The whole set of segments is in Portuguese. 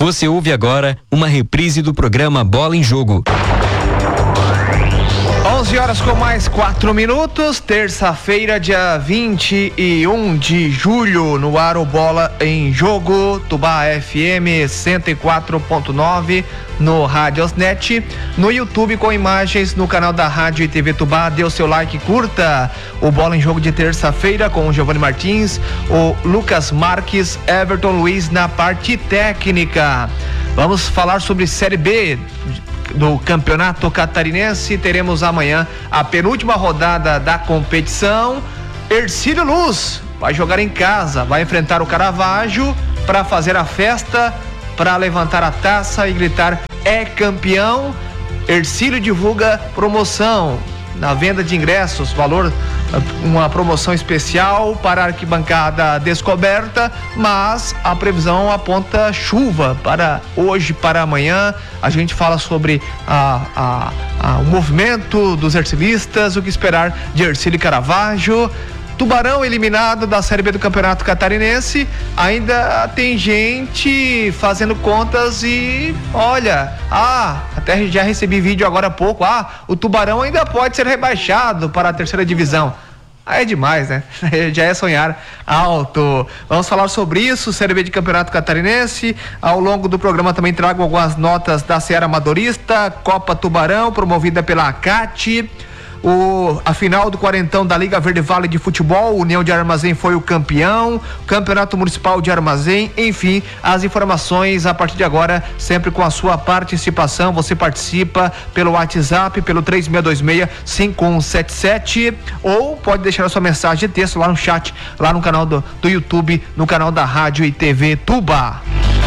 Você ouve agora uma reprise do programa Bola em Jogo. 11h com mais 4 minutos, terça-feira, dia 21 de julho, no ar o Bola em Jogo, Tubá FM 104.9, no Radiosnet, no YouTube com imagens no canal da Rádio e TV Tubá. Dê o seu like, curta o Bola em Jogo de terça-feira com o Giovanni Martins, o Lucas Marques, Everton Luiz na parte técnica. Vamos falar sobre Série B do Campeonato Catarinense. Teremos amanhã a penúltima rodada da competição. Hercílio Luz vai jogar em casa, vai enfrentar o Caravaggio para fazer a festa, para levantar a taça e gritar: é campeão. Hercílio divulga promoção na venda de ingressos, valor, uma promoção especial para a arquibancada descoberta, mas a previsão aponta chuva para hoje, para amanhã. A gente fala sobre o movimento dos hercilistas, o que esperar de Hercílio e Caravaggio. Tubarão eliminado da Série B do Campeonato Catarinense. Ainda tem gente fazendo contas e olha, até já recebi vídeo agora há pouco, o Tubarão ainda pode ser rebaixado para a terceira divisão. É demais, né? Já é sonhar alto. Vamos falar sobre isso, Série B de Campeonato Catarinense. Ao longo do programa também trago algumas notas da Seara Amadorista, Copa Tubarão, promovida pela ACAT. A final do quarentão da Liga Verde Vale de Futebol, União de Armazém foi o campeão, Campeonato Municipal de Armazém, enfim, as informações a partir de agora, sempre com a sua participação. Você participa pelo WhatsApp, pelo 3626-5177, ou pode deixar a sua mensagem de texto lá no chat, lá no canal do YouTube, no canal da Rádio e TV Tubá.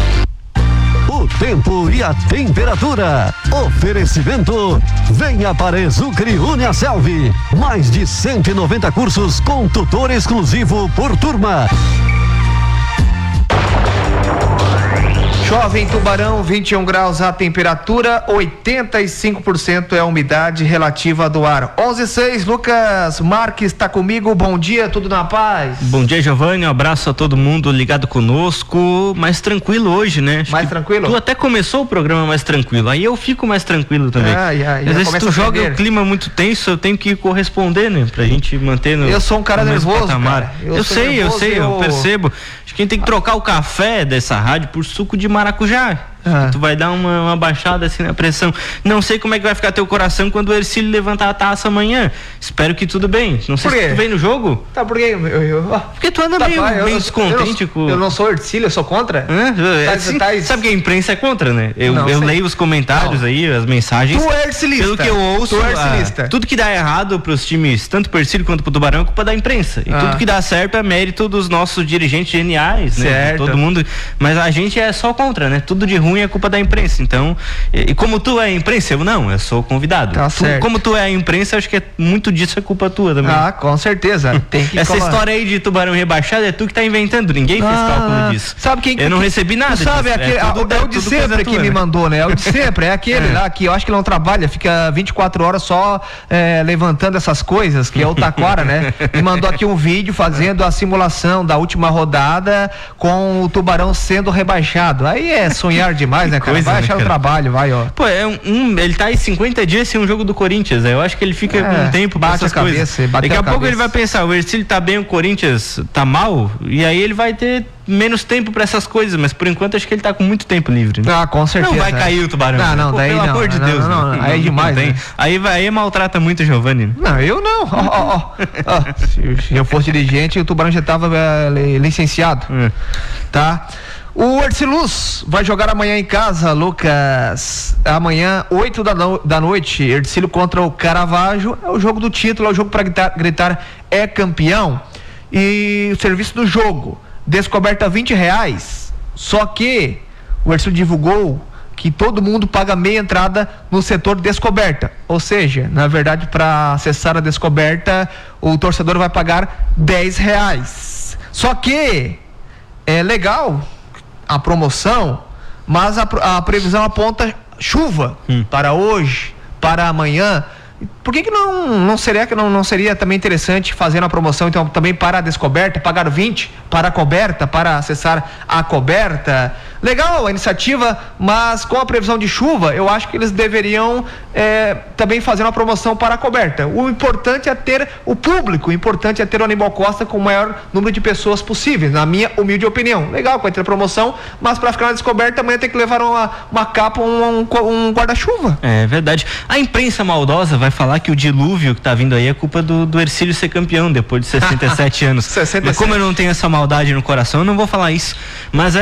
O tempo e a temperatura. Oferecimento: venha para Exucre Uniaselv. Mais de 190 cursos com tutor exclusivo por turma. Chove em Tubarão, 21 graus a temperatura, 85% é a umidade relativa do ar. 11:06, Lucas Marques está comigo, bom dia, tudo na paz? Bom dia, Giovanni, um abraço a todo mundo ligado conosco, mais tranquilo hoje, né? Mais tranquilo? Tu até começou o programa mais tranquilo, aí eu fico mais tranquilo também. Às vezes tu joga o clima muito tenso, eu tenho que corresponder, né? Pra gente manter no... Eu sou um cara nervoso, cara. Eu sei, eu percebo. Acho que a gente tem que trocar o café dessa rádio por suco de maracujá. Tu vai dar uma baixada assim na pressão. Não sei como é que vai ficar teu coração quando o Hercílio levantar a taça amanhã. Espero que tudo bem. Não sei se tu vem no jogo. Tá, por quê? Porque tu anda meio descontente com... Eu não sou Hercílio, eu sou contra? Sabe que a imprensa é contra, né? Eu leio os comentários aí, as mensagens. Tu é hercilista. Pelo que eu ouço, tudo que dá errado pros times, tanto pro Hercílio quanto pro Tubarão, é culpa da imprensa. E tudo que dá certo é mérito dos nossos dirigentes geniais, né? Certo. Todo mundo. Mas a gente é só contra, né? Tudo de ruim é culpa da imprensa. Então, e como tu é imprensa, eu sou convidado. Tá certo. Como tu é a imprensa, acho que muito disso é culpa tua também. Com certeza. Tem que Essa história aí de Tubarão rebaixado é tu que tá inventando, ninguém fez cálculo disso. Sabe quem? Eu não recebi nada disso. Sabe, é o de sempre que me mandou, né? É o de sempre, é aquele lá que eu acho que não trabalha, fica 24 horas só levantando essas coisas, que é o Taquara, né? Me mandou aqui um vídeo fazendo a simulação da última rodada com o Tubarão sendo rebaixado. Aí é sonhar demais, né, cara? Vai achar o trabalho, vai, ó. Pô, ele tá aí 50 dias sem um jogo do Corinthians, né? Eu acho que ele fica com um tempo pra essas coisas. Daqui a pouco ele vai pensar, o Hercílio tá bem, o Corinthians tá mal, e aí ele vai ter menos tempo pra essas coisas, mas por enquanto acho que ele tá com muito tempo livre, né? Com certeza. Não vai cair o Tubarão. Não, daí pelo amor de Deus. Não, aí é demais, né? Aí maltrata muito o Giovanni. Não, eu não. Se eu fosse dirigente, o Tubarão já tava licenciado. Tá? O Hercílio Luz vai jogar amanhã em casa, Lucas. Amanhã, 8 da noite, Hercílio contra o Caravaggio. É o jogo do título, é o jogo para gritar é campeão. E o serviço do jogo, descoberta R$20. Só que o Hercílio divulgou que todo mundo paga meia entrada no setor descoberta. Ou seja, na verdade, para acessar a descoberta, o torcedor vai pagar R$10. Só que é legal a promoção, mas a previsão aponta chuva para hoje, para amanhã. Por que não seria também interessante fazer uma promoção então também para a descoberta, pagar 20 para a coberta, para acessar a coberta? Legal a iniciativa, mas com a previsão de chuva, eu acho que eles deveriam também fazer uma promoção para a coberta. O importante é ter o público, o importante é ter o Aníbal Costa com o maior número de pessoas possíveis, na minha humilde opinião. Legal, vai ter promoção, mas para ficar na descoberta, amanhã tem que levar uma capa, um guarda-chuva. É verdade. A imprensa maldosa vai falar que o dilúvio que tá vindo aí é culpa do Hercílio ser campeão depois de 67 anos. 67. Mas como eu não tenho essa maldade no coração, eu não vou falar isso. Mas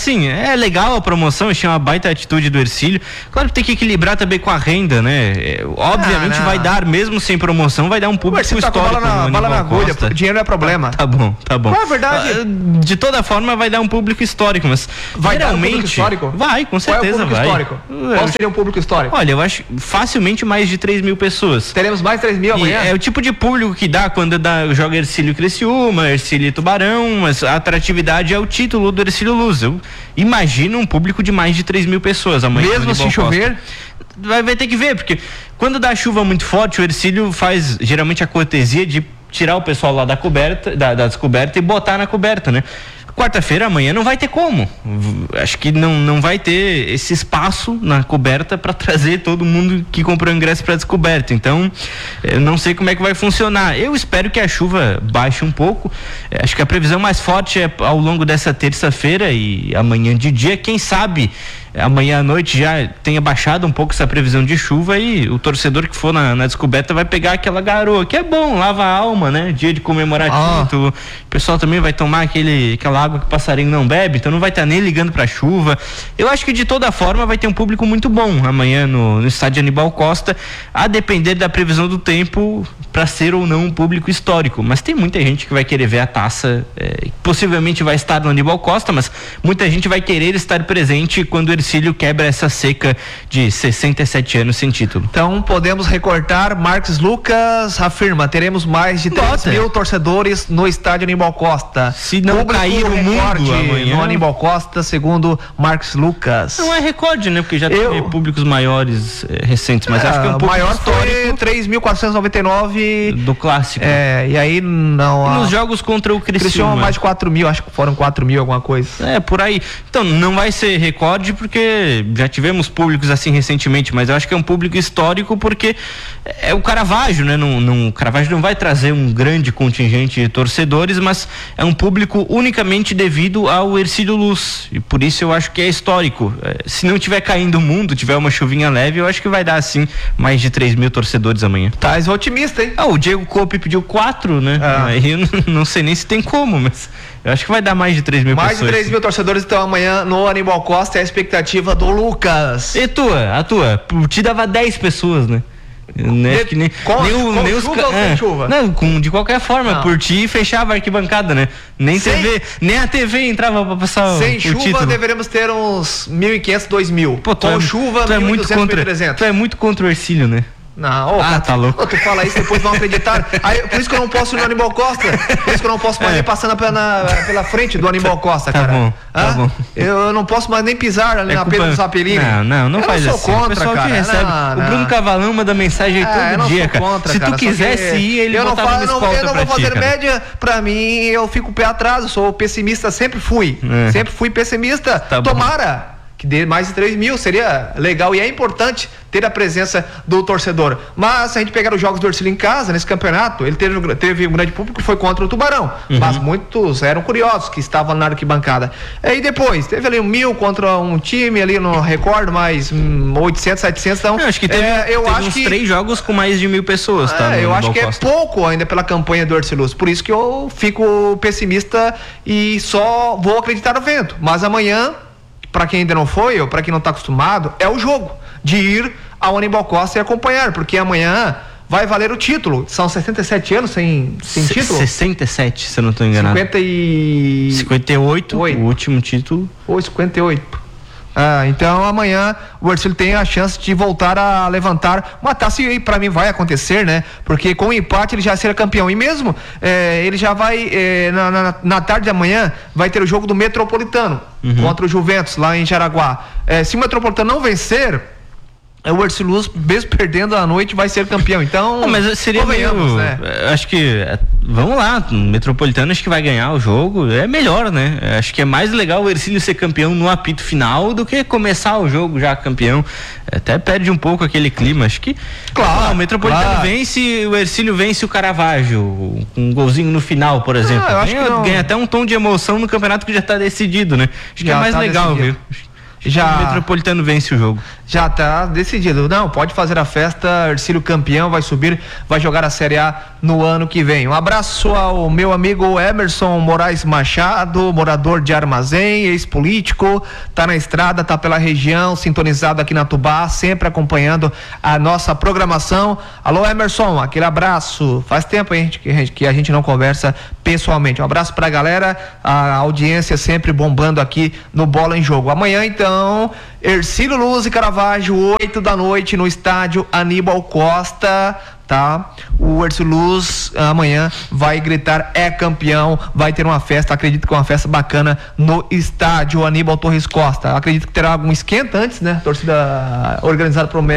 é legal a promoção, achei uma baita atitude do Hercílio. Claro que tem que equilibrar também com a renda, né? Obviamente vai dar, mesmo sem promoção, vai dar um público histórico. Tá bala na agulha, dinheiro não é problema. Tá bom. Qual é a verdade? De toda forma vai dar um público histórico, mas vai dar um público histórico? Vai, com certeza. Qual é o público histórico? Qual seria um público histórico? Olha, eu acho facilmente mais de 3 mil pessoas. Teremos mais de 3 mil amanhã? É o tipo de público que dá quando joga Hercílio Criciúma, Hercílio Tubarão, mas a atratividade é o título do Hercílio Luz. Eu imagino um público de mais de 3 mil pessoas amanhã. Mesmo se chover? Vai ter que ver, porque quando dá chuva muito forte, o Hercílio faz geralmente a cortesia de tirar o pessoal lá da coberta, da descoberta e botar na coberta, né? Quarta-feira, amanhã, não vai ter como. Acho que não vai ter esse espaço na coberta para trazer todo mundo que comprou ingresso para descoberta. Então, eu não sei como é que vai funcionar. Eu espero que a chuva baixe um pouco. Acho que a previsão mais forte é ao longo dessa terça-feira e amanhã de dia. Quem sabe amanhã à noite já tenha baixado um pouco essa previsão de chuva e o torcedor que for na descoberta vai pegar aquela garoa, que é bom, lava a alma, né? Dia de comemorar título. O pessoal também vai tomar aquela água que o passarinho não bebe, então não vai estar nem ligando pra chuva. Eu acho que de toda forma vai ter um público muito bom amanhã no estádio Aníbal Costa, a depender da previsão do tempo para ser ou não um público histórico. Mas tem muita gente que vai querer ver a taça, possivelmente vai estar no Aníbal Costa, mas muita gente vai querer estar presente quando o Hercílio quebra essa seca de 67 anos sem título. Então podemos recortar, Marques Lucas afirma, teremos mais de 3 mil torcedores no estádio Aníbal Costa. Se não cair o mundo amanhã no Aníbal Costa, segundo Marques Lucas. Não é recorde, né? Porque já teve públicos maiores recentes, mas acho que é um pouco maior histórico. Foi 3.499 do clássico. E aí não. Nos jogos contra o Criciúma mais de 4 mil, acho que foram 4 mil alguma coisa. Por aí. Então não vai ser recorde porque já tivemos públicos assim recentemente, mas eu acho que é um público histórico porque é o Caravaggio, né? O Caravaggio não vai trazer um grande contingente de torcedores, mas é um público unicamente devido ao Hercílio Luz, e por isso eu acho que é histórico. Se não tiver caindo o mundo, tiver uma chuvinha leve, eu acho que vai dar assim mais de 3 mil torcedores amanhã. Tá otimista, hein? O Diego Cope pediu 4, né? Aí eu não sei nem se tem como, mas eu acho que vai dar mais de 3 mil pessoas. Mais de 3 mil torcedores então amanhã no Aníbal Costa, é a expectativa do Lucas. E a tua? Por ti dava 10 pessoas, né? Chuva ou sem chuva? Não, de qualquer forma, por ti fechava a arquibancada, né? Nem a TV entrava pra passar sem o chuva título. Deveremos ter uns 1.500, 2.000. Com chuva, 1.200, 1.300. Tu é muito contra o Hercílio, né? Não, tá louco. Tu fala isso, depois vão acreditar. Por isso que eu não posso ir no Aníbal Costa. Por isso que eu não posso mais ir passando pela frente do Aníbal Costa, cara. Tá bom. Eu não posso mais nem pisar ali na Pedro Zapelini. Não faz assim. Eu sou contra, cara. Recebe. O Bruno Cavalão manda mensagem aí todo dia, cara. Contra, se tu quisesse ir, ele botava uma escolta pra ti, eu não vou fazer média, pra mim, eu fico pé atrás, eu sou pessimista, sempre fui. Sempre fui pessimista. Tomara que dê mais de 3 mil, seria legal e é importante ter a presença do torcedor. Mas se a gente pegar os jogos do Hercílio em casa, nesse campeonato, ele teve um grande público, foi contra o Tubarão, mas muitos eram curiosos que estavam na arquibancada. E depois, teve ali 1.000 contra um time ali no Record, mais 800, 700, então... Acho que teve uns 3 jogos com mais de 1.000 pessoas, tá? Eu acho que é pouco ainda pela campanha do Hercílio Luz, por isso que eu fico pessimista e só vou acreditar no vento. Mas amanhã, para quem ainda não foi, ou para quem não está acostumado, é o jogo de ir ao Aníbal Costa e acompanhar, porque amanhã vai valer o título. São 67 anos sem título? 67, se eu não estou enganado. 58, o último título. Ou 58. Então amanhã o Hercílio tem a chance de voltar a levantar uma taça e para mim vai acontecer, né? Porque com o empate ele já será campeão e mesmo ele já vai na tarde de amanhã vai ter o jogo do Metropolitano contra o Juventus lá em Jaraguá. Se o Metropolitano não vencer, o Ercílio Luz, mesmo perdendo a noite, vai ser campeão. Então, mas seria meio, né? Acho que, vamos lá, o Metropolitano acho que vai ganhar o jogo, é melhor, né? Acho que é mais legal o Ercílio ser campeão no apito final do que começar o jogo já campeão. Até perde um pouco aquele clima, acho que o Metropolitano vence, o Ercílio vence o Caravaggio, um golzinho no final, por exemplo. Ganha até um tom de emoção no campeonato que já está decidido, né? Acho que é mais legal, viu? O Metropolitano vence o jogo. Já tá decidido. Não, pode fazer a festa. Ercílio campeão, vai subir, vai jogar a Série A no ano que vem. Um abraço ao meu amigo Emerson Moraes Machado, morador de Armazém, ex-político, tá na estrada, tá pela região, sintonizado aqui na Tubá, sempre acompanhando a nossa programação. Alô, Emerson, aquele abraço. Faz tempo que a gente não conversa pessoalmente. Um abraço pra galera, a audiência sempre bombando aqui no Bola em Jogo. Amanhã, então, Ercílio Luz e Caravaggio, 8 da noite, no estádio Aníbal Costa, tá? O Ercílio Luz amanhã vai gritar é campeão, vai ter uma festa, acredito que uma festa bacana no estádio Aníbal Torres Costa. Acredito que terá algum esquenta antes, né? Torcida organizada por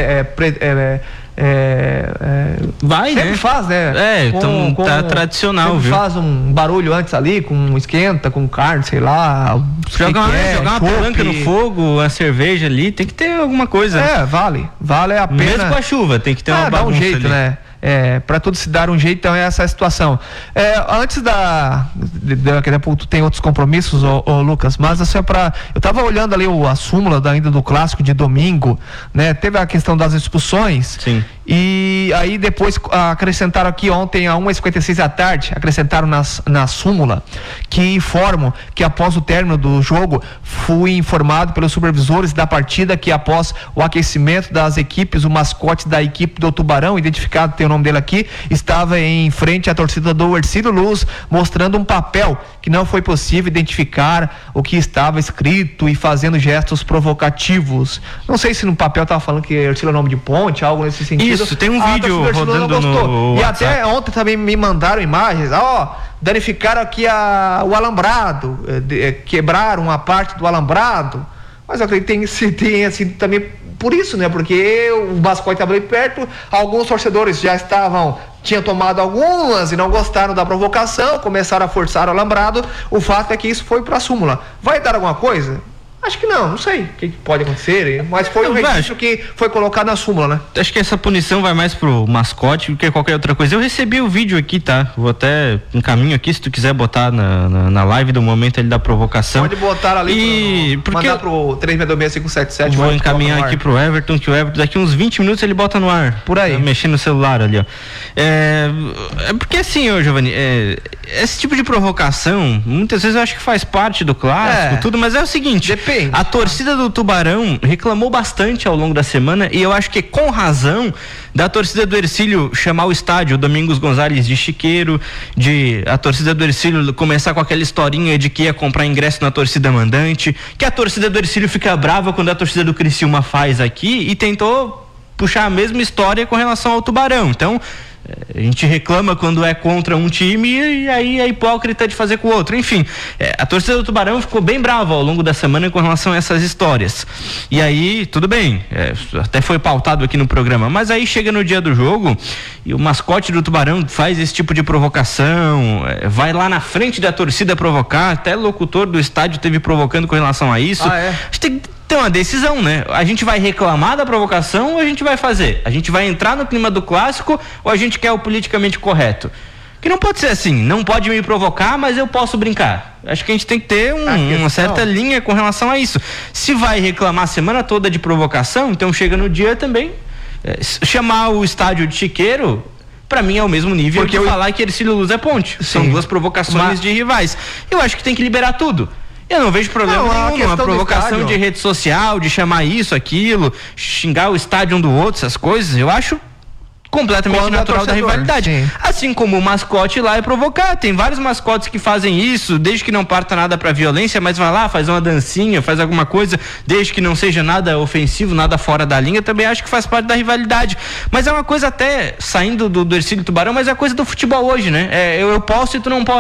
vai, sempre, né? Faz, né? Então tá tradicional, viu? Faz um barulho antes ali, com um esquenta, com carne, sei lá. Jogar uma palanca no fogo, a cerveja ali, tem que ter alguma coisa. Vale a pena. Mesmo com a chuva, tem que ter uma bagunça dá um jeito, ali, né? Para tudo se dar um jeito, então é essa a situação. Antes daqui a pouco tu tem outros compromissos, ô Lucas, mas assim, eu tava olhando ali a súmula ainda do clássico de domingo, né? Teve a questão das expulsões. Sim. E aí depois acrescentaram aqui ontem a 1h56 da tarde, acrescentaram na súmula que informam que após o término do jogo fui informado pelos supervisores da partida que após o aquecimento das equipes, o mascote da equipe do Tubarão, identificado, tem o nome dele aqui, estava em frente à torcida do Ercílio Luz, mostrando um papel que não foi possível identificar o que estava escrito e fazendo gestos provocativos. Não sei se no papel estava falando que Ercílio é nome de ponte, algo nesse sentido. Isso, tem um vídeo rodando no E WhatsApp. até ontem também me mandaram imagens, danificaram aqui o alambrado, quebraram uma parte do alambrado, mas eu acredito que tenha sido também por isso, né? Porque o mascote estava ali perto, alguns torcedores já tinham tomado algumas e não gostaram da provocação, começaram a forçar o alambrado. O fato é que isso foi para a súmula. Vai dar alguma coisa? Acho que não sei o que pode acontecer, mas foi o registro que foi colocado na súmula, né? Acho que essa punição vai mais pro mascote do que qualquer outra coisa. Eu recebi o vídeo aqui, tá? Vou até encaminho aqui, se tu quiser botar na live do momento ali da provocação. Pode botar ali, mandar pro 3626577. Vou encaminhar aqui pro Everton, que o Everton daqui uns 20 minutos ele bota no ar. Por aí. Tá mexendo no celular ali, ó. Porque assim, Giovanni, esse tipo de provocação, muitas vezes eu acho que faz parte do clássico, tudo, mas é o seguinte... Depende. A torcida do Tubarão reclamou bastante ao longo da semana e eu acho que com razão da torcida do Ercílio chamar o estádio Domingos Gonzalez de chiqueiro, de a torcida do Ercílio começar com aquela historinha de que ia comprar ingresso na torcida mandante, que a torcida do Ercílio fica brava quando a torcida do Criciúma faz aqui e tentou puxar a mesma história com relação ao Tubarão. Então, a gente reclama quando é contra um time e aí é hipócrita de fazer com o outro. Enfim, a torcida do Tubarão ficou bem brava ao longo da semana com relação a essas histórias. E aí, tudo bem, até foi pautado aqui no programa, mas aí chega no dia do jogo e o mascote do Tubarão faz esse tipo de provocação, vai lá na frente da torcida provocar, até o locutor do estádio teve provocando com relação a isso. A gente tem que ter uma decisão, né? A gente vai reclamar da provocação ou a gente vai fazer? A gente vai entrar no clima do clássico ou a gente quer o politicamente correto? Que não pode ser assim, não pode me provocar, mas eu posso brincar. Acho que a gente tem que ter uma certa linha com relação a isso. Se vai reclamar a semana toda de provocação, então chega no dia também, chamar o estádio de chiqueiro, pra mim é o mesmo nível que falar que Ercílio Luz é ponte. Sim. São duas provocações de rivais. Eu acho que tem que liberar tudo. Eu não vejo problema nenhum, uma provocação de rede social, de chamar isso, aquilo, xingar o estádio um do outro, essas coisas, eu acho completamente natural da rivalidade. Sim. Assim como o mascote lá é provocar, tem vários mascotes que fazem isso, desde que não parta nada pra violência, mas vai lá, faz uma dancinha, faz alguma coisa, desde que não seja nada ofensivo, nada fora da linha, também acho que faz parte da rivalidade. Mas é uma coisa até, saindo do Ercílio Tubarão, mas é coisa do futebol hoje, né? Eu posso e tu não pode.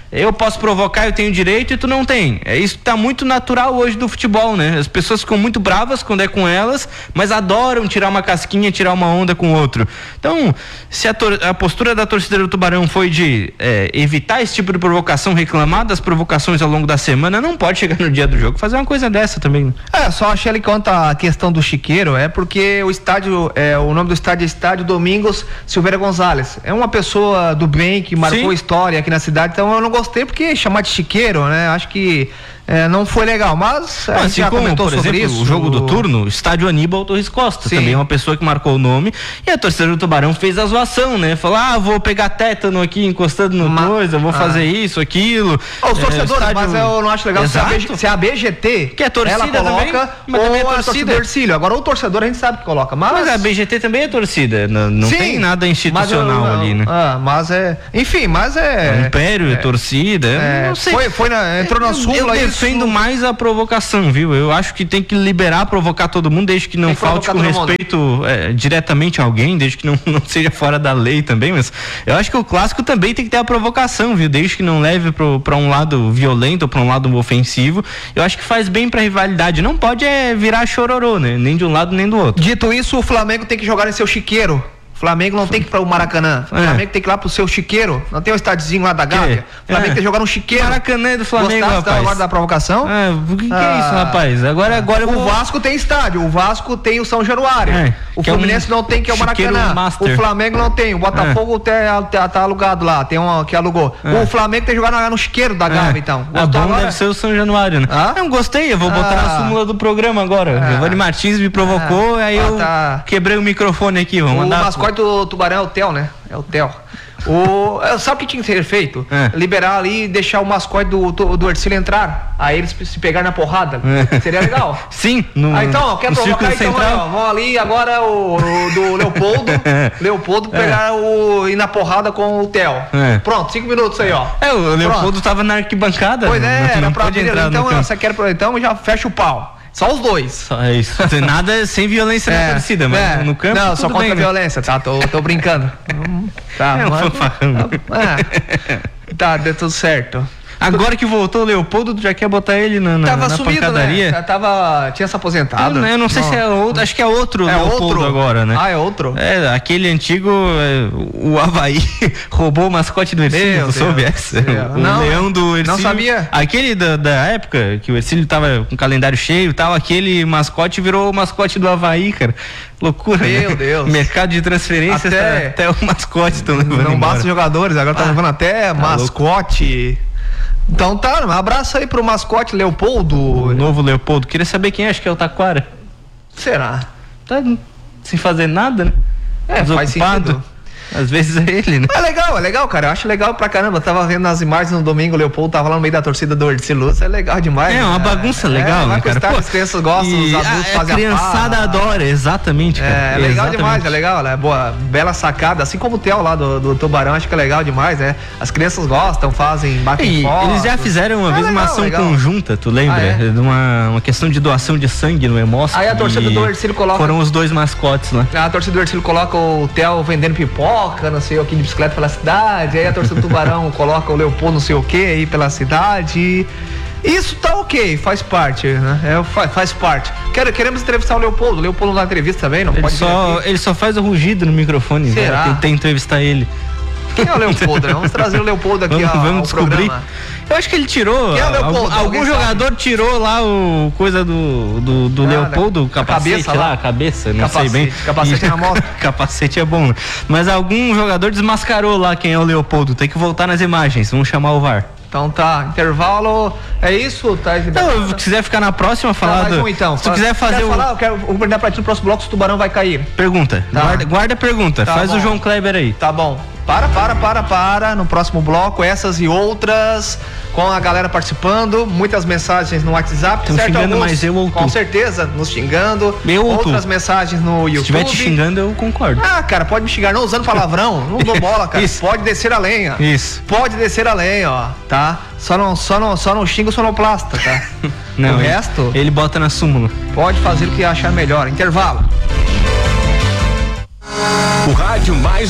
eu posso provocar, eu tenho direito e tu não tem. Isso tá muito natural hoje do futebol, né? As pessoas ficam muito bravas quando é com elas, mas adoram tirar uma casquinha, tirar uma onda com o outro. Então, se a postura da torcida do Tubarão foi de evitar esse tipo de provocação, reclamar das provocações ao longo da semana, não pode chegar no dia do jogo fazer uma coisa dessa também. Só achei ele conta a questão do chiqueiro, porque o estádio, o nome do estádio é Estádio Domingos Silveira Gonzalez. É uma pessoa do bem que marcou história aqui na cidade, então eu não gostei porque chamar de chiqueiro, né? Acho que não foi legal, mas a gente já comentou sobre exemplo, isso. O jogo do turno, Estádio Aníbal Torres Costa, também é uma pessoa que marcou o nome, e a torcida do Tubarão fez a zoação, né? Falou, vou pegar tétano aqui encostando no coisa, vou fazer isso, aquilo. Os torcedores, estádio... mas eu não acho legal se a BGT, que é torcida ela coloca, também, ou a torcida do Ercílio. Agora o torcedor a gente sabe que coloca, mas a BGT também é torcida, não tem nada institucional ali, né? Mas enfim, mas Império, é torcida, não sei. Entrou na súmula. Eu defendo mais a provocação, viu? Eu acho que tem que liberar, provocar todo mundo, desde que não falte com respeito diretamente a alguém, desde que não seja fora da lei também, mas eu acho que o clássico também tem que ter a provocação, viu? Desde que não leve pra um lado violento ou pra um lado ofensivo, eu acho que faz bem pra rivalidade, não pode virar chororô, né? Nem de um lado nem do outro. Dito isso, o Flamengo tem que jogar em seu chiqueiro. Flamengo não tem que ir para o Maracanã. O Flamengo tem que ir lá pro seu chiqueiro. Não tem um estádiozinho lá da Gávea. O Flamengo tem que jogar no chiqueiro. Maracanã é do Flamengo, rapaz. Agora da provocação? O que é isso, rapaz? Agora o Vasco tem estádio. O Vasco tem o São Januário. O Fluminense não tem, que é o Maracanã. O Flamengo não tem. O Botafogo tá alugado lá. Tem um que alugou. O Flamengo tem que jogar no chiqueiro da Gávea, então. Bom deve ser o São Januário, né? Eu gostei. Eu vou botar na súmula do programa agora. Giovanni Martins me provocou, aí eu quebrei o microfone aqui. Vamos mandar. O mascote do Tubarão é o Theo, né? É o Theo. Sabe o que tinha que ser feito? Liberar ali e deixar o mascote do Ercílio entrar. Aí eles se pegarem na porrada. Seria legal. Sim. Então, quer provocar então, vão ali agora o do Leopoldo. Leopoldo ir na porrada com o Theo. Pronto, 5 minutos aí, ó. O Leopoldo tava na arquibancada. Pois era pra vir. Então já fecha o pau. Só os dois. Só isso. Nada sem violência na torcida, mas no campo. Não, só contra a violência, tá? Tô brincando. Deu tudo certo. Agora que voltou o Leopoldo, tu já quer botar ele na sumido, pancadaria? Né? Tinha se aposentado. Eu não sei se é outro, acho que é outro Leopoldo agora, né? É outro? Aquele antigo, o Avaí roubou o mascote do Ercílio, tu soube essa? O leão do Ercílio. Não sabia. Aquele da época que o Ercílio tava com o calendário cheio e tal, aquele mascote virou o mascote do Avaí, cara. Loucura, Meu Deus. Mercado de transferências, até o mascote estão levando Não embora. basta os jogadores, agora tá levando até mascote. Então um abraço aí pro mascote Leopoldo. O novo Leopoldo. Queria saber quem acho que é o Taquara. Será? Tá sem fazer nada, né? Faz sentido. Às vezes é ele, né? É legal, cara. Eu acho legal pra caramba. Eu tava vendo nas imagens no domingo, o Leopoldo tava lá no meio da torcida do Ercílio. É legal demais. Uma bagunça legal, né, cara? As crianças gostam, os adultos fazem a criançada adora, exatamente, cara. É legal demais, é legal. Boa, bela sacada. Assim como o Theo lá do Tubarão, acho que é legal demais, né? As crianças gostam, batem fotos. Eles já fizeram uma vez uma ação conjunta, tu lembra? De uma questão de doação de sangue no Hemóscopo. Aí a torcida do Ercílio coloca... Foram os dois mascotes lá. A torcida do Ercílio coloca o Theo vendendo pipoca, não sei o que, de bicicleta pela cidade. Aí a torcida do Tubarão coloca o Leopoldo não sei o que aí pela cidade. Isso tá ok, faz parte, né? Faz parte. Queremos entrevistar o Leopoldo. O Leopoldo na entrevista também, não pode ele só faz o rugido no microfone. Será? Tentei entrevistar ele. Quem é o Leopoldo? Vamos trazer o Leopoldo aqui vamos descobrir. Programa. Eu acho que ele tirou. Quem é o Leopoldo? Algum jogador tirou lá o coisa do Leopoldo, o capacete lá, a cabeça, não sei bem. Capacete na moto. Capacete é bom. Mas algum jogador desmascarou lá quem é o Leopoldo. Tem que voltar nas imagens. Vamos chamar o VAR. Então tá, intervalo, é isso? Tá, não, se quiser ficar na próxima, falar então. Se tu quiser fazer eu quero perguntar pra ti no próximo bloco se o Tubarão vai cair. Pergunta, guarda a pergunta, faz bom. O João Kleber aí. Tá bom. Para, no próximo bloco, essas e outras, com a galera participando, muitas mensagens no WhatsApp. Estão xingando alguns, mais eu ou tu? Com certeza, nos xingando. Outras mensagens no YouTube. Se estiver te xingando, eu concordo. Cara, pode me xingar, não usando palavrão, não dou bola, cara. Isso. Pode descer a lenha. Isso. Pode descer a lenha, ó, tá? Só não xinga o sonoplasta, tá? Não, o resto... Ele bota na súmula. Pode fazer o que achar melhor. Intervalo. O rádio mais